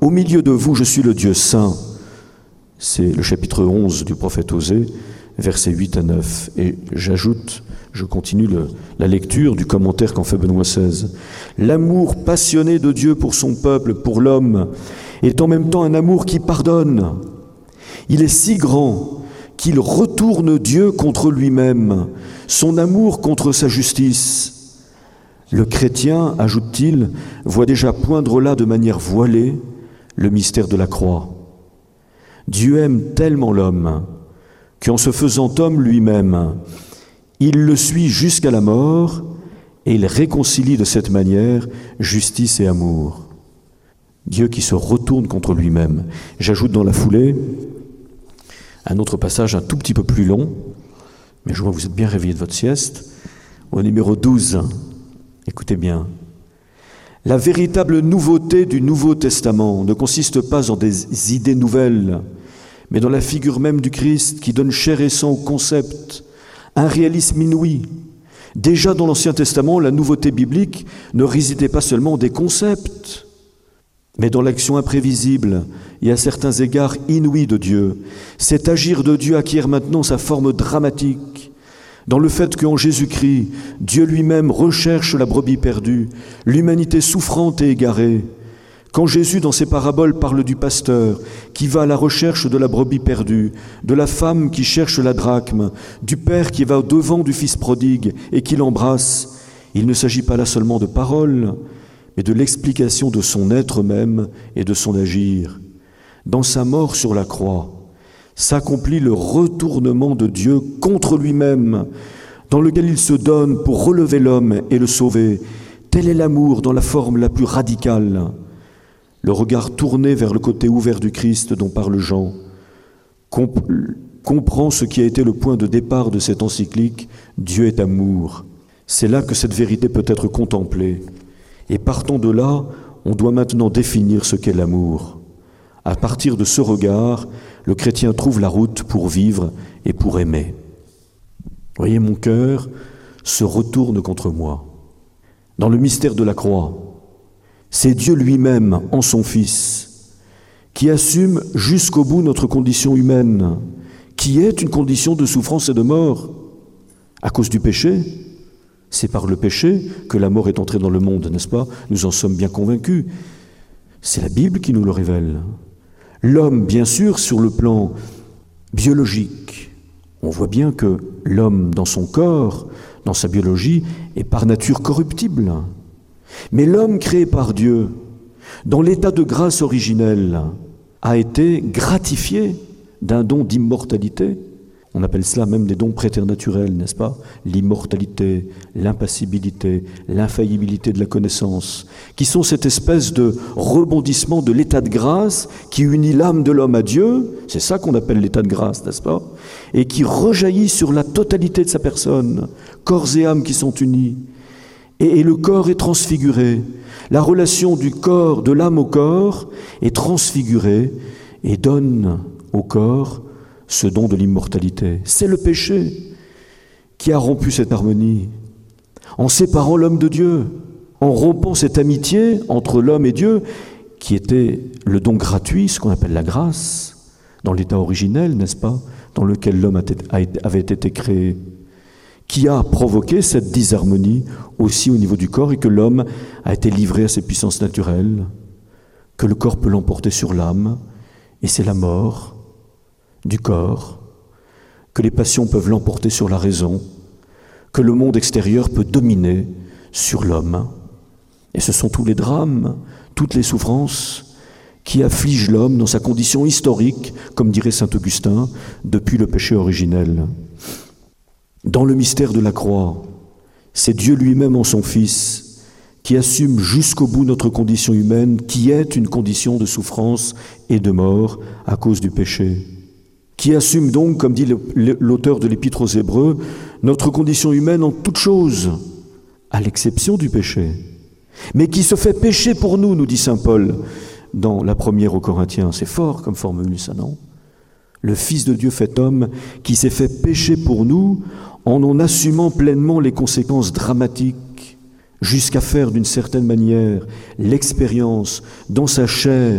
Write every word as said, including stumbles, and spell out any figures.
« Au milieu de vous, je suis le Dieu saint ». C'est le chapitre onze du prophète Osée, versets huit à neuf. Et j'ajoute, je continue le, la lecture du commentaire qu'en fait Benoît seize. « L'amour passionné de Dieu pour son peuple, pour l'homme, est en même temps un amour qui pardonne. Il est si grand qu'il retourne Dieu contre lui-même, son amour contre sa justice. Le chrétien, ajoute-t-il, voit déjà poindre là de manière voilée le mystère de la croix. Dieu aime tellement l'homme qu'en se faisant homme lui-même, il le suit jusqu'à la mort et il réconcilie de cette manière justice et amour. Dieu qui se retourne contre lui-même. J'ajoute dans la foulée un autre passage un tout petit peu plus long, mais je vois que vous êtes bien réveillés de votre sieste, au numéro douze. Écoutez bien. La véritable nouveauté du Nouveau Testament ne consiste pas en des idées nouvelles, mais dans la figure même du Christ qui donne chair et sang au concept, un réalisme inouï. Déjà dans l'Ancien Testament, la nouveauté biblique ne résidait pas seulement des concepts, mais dans l'action imprévisible et à certains égards inouïe de Dieu. Cet agir de Dieu acquiert maintenant sa forme dramatique, dans le fait qu'en Jésus-Christ, Dieu lui-même recherche la brebis perdue, l'humanité souffrante et égarée. Quand Jésus, dans ses paraboles, parle du pasteur qui va à la recherche de la brebis perdue, de la femme qui cherche la drachme, du père qui va au devant du fils prodigue et qui l'embrasse, il ne s'agit pas là seulement de paroles, mais de l'explication de son être même et de son agir. Dans sa mort sur la croix, s'accomplit le retournement de Dieu contre lui-même, dans lequel il se donne pour relever l'homme et le sauver. Tel est l'amour dans la forme la plus radicale. Le regard tourné vers le côté ouvert du Christ dont parle Jean comp- comprend ce qui a été le point de départ de cette encyclique « Dieu est amour ». C'est là que cette vérité peut être contemplée. Et partant de là, on doit maintenant définir ce qu'est l'amour. À partir de ce regard, le chrétien trouve la route pour vivre et pour aimer. Voyez, mon cœur se retourne contre moi. Dans le mystère de la croix, c'est Dieu lui-même, en son Fils, qui assume jusqu'au bout notre condition humaine, qui est une condition de souffrance et de mort. À cause du péché, c'est par le péché que la mort est entrée dans le monde, n'est-ce pas? Nous en sommes bien convaincus. C'est la Bible qui nous le révèle. L'homme, bien sûr, sur le plan biologique, on voit bien que l'homme, dans son corps, dans sa biologie, est par nature corruptible. Mais l'homme créé par Dieu, dans l'état de grâce originel, a été gratifié d'un don d'immortalité. On appelle cela même des dons préternaturels, n'est-ce pas? L'immortalité, l'impassibilité, l'infaillibilité de la connaissance, qui sont cette espèce de rebondissement de l'état de grâce qui unit l'âme de l'homme à Dieu, c'est ça qu'on appelle l'état de grâce, n'est-ce pas? Et qui rejaillit sur la totalité de sa personne, corps et âme qui sont unis. Et, et le corps est transfiguré. La relation du corps, de l'âme au corps, est transfigurée et donne au corps ce don de l'immortalité. C'est le péché qui a rompu cette harmonie, en séparant l'homme de Dieu, en rompant cette amitié entre l'homme et Dieu, qui était le don gratuit, ce qu'on appelle la grâce, dans l'état originel, n'est-ce pas, dans lequel l'homme avait été créé, qui a provoqué cette disharmonie aussi au niveau du corps et que l'homme a été livré à ses puissances naturelles, que le corps peut l'emporter sur l'âme, et c'est la mort du corps, que les passions peuvent l'emporter sur la raison, que le monde extérieur peut dominer sur l'homme. Et ce sont tous les drames, toutes les souffrances qui affligent l'homme dans sa condition historique, comme dirait saint Augustin, depuis le péché originel. Dans le mystère de la croix, c'est Dieu lui-même en son Fils qui assume jusqu'au bout notre condition humaine, qui est une condition de souffrance et de mort à cause du péché, qui assume donc, comme dit l'auteur de l'Épître aux Hébreux, notre condition humaine en toute chose, à l'exception du péché, mais qui se fait péché pour nous, nous dit saint Paul dans la première aux Corinthiens. C'est fort comme formule, ça, non? Le Fils de Dieu fait homme qui s'est fait pécher pour nous en en assumant pleinement les conséquences dramatiques, jusqu'à faire d'une certaine manière l'expérience dans sa chair